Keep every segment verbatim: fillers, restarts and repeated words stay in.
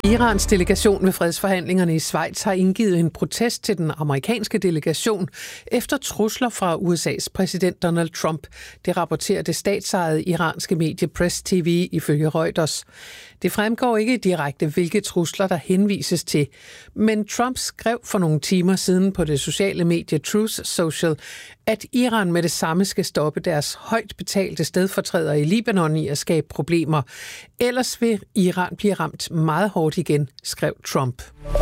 Irans delegation ved fredsforhandlingerne i Schweiz har indgivet en protest til den amerikanske delegation efter trusler fra U S A's præsident Donald Trump. Det rapporterer det statsejede iranske medie Press T V ifølge Reuters. Det fremgår ikke direkte, hvilke trusler der henvises til, men Trump skrev for nogle timer siden på det sociale medie Truth Social, at Iran med det samme skal stoppe deres højt betalte stedfortrædere i Libanon i at skabe problemer. Ellers vil Iran blive ramt meget hårdt igen, skrev Trump.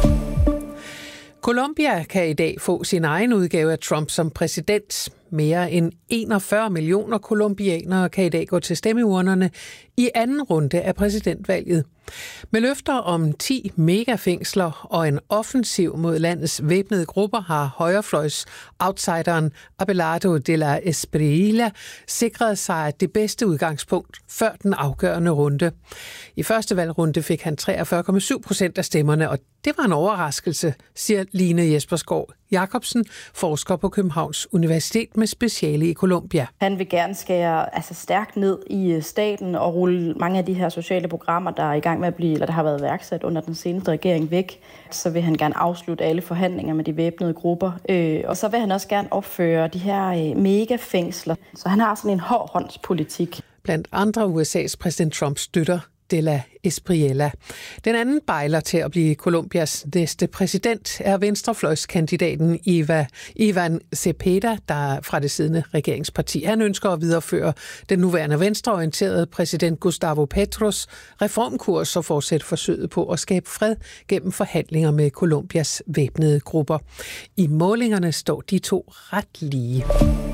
Colombia kan i dag få sin egen udgave af Trump som præsident. Mere end enogfyrre millioner colombianere kan i dag gå til stemmeurnerne i anden runde af præsidentvalget. Med løfter om ti megafængsler og en offensiv mod landets væbnede grupper har højrefløjs outsideren Abelardo de la Espriella sikret sig det bedste udgangspunkt før den afgørende runde. I første valgrunde fik han treogfyrre komma syv procent af stemmerne, og det var en overraskelse, siger Line Jespersgaard Jacobsen, forsker på Københavns Universitet med speciale i Colombia. Han vil gerne skære altså stærkt ned i staten og rulle mange af de her sociale programmer, der er i gang med at blive, eller der har været værksat under den seneste regering væk. Så vil han gerne afslutte alle forhandlinger med de væbnede grupper. Øh, og så vil han også gerne opføre de her øh, megafængsler. Så han har sådan en hårdhåndspolitik. Blandt andre U S A's præsident Trump støtter de la Espriella. Den anden bejler til at blive Colombias næste præsident er venstrefløjskandidaten Eva, Ivan Cepeda, der er fra det siddende regeringsparti. Han ønsker at videreføre den nuværende venstreorienterede præsident Gustavo Petros reformkurs og fortsætte forsøget på at skabe fred gennem forhandlinger med Colombias væbnede grupper. I målingerne står de to ret lige.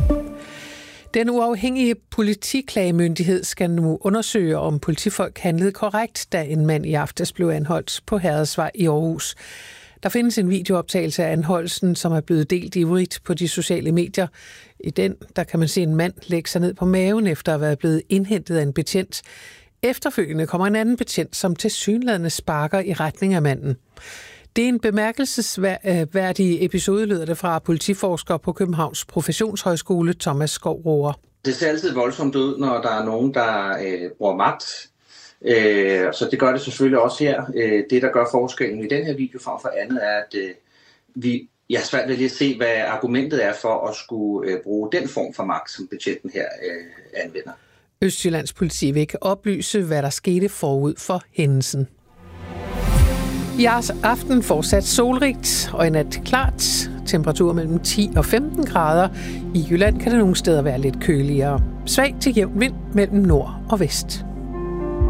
Den uafhængige politiklagemyndighed skal nu undersøge, om politifolk handlede korrekt, da en mand i aftes blev anholdt på Herredsvej i Aarhus. Der findes en videooptagelse af anholdelsen, som er blevet delt ivrigt på de sociale medier. I den der kan man se en mand lægge sig ned på maven efter at være blevet indhentet af en betjent. Efterfølgende kommer en anden betjent, som tilsyneladende sparker i retning af manden. Det er en bemærkelsesværdig episode, lyder det fra politiforsker på Københavns Professionshøjskole, Thomas Skov-Roer. Det ser altid voldsomt ud, når der er nogen, der øh, bruger magt. Øh, så det gør det selvfølgelig også her. Øh, det, der gør forskellen i den her video frem for andet, er, at øh, vi, jeg har svært ved lige at se, hvad argumentet er for at skulle øh, bruge den form for magt, som betjenten her øh, anvender. Østjyllands politi vil ikke oplyse, hvad der skete forud for hændelsen. I aften fortsat solrigt og i nat klart. Temperatur mellem ti og femten grader. I Jylland kan det nogle steder være lidt køligere. Svag til jævn vind mellem nord og vest.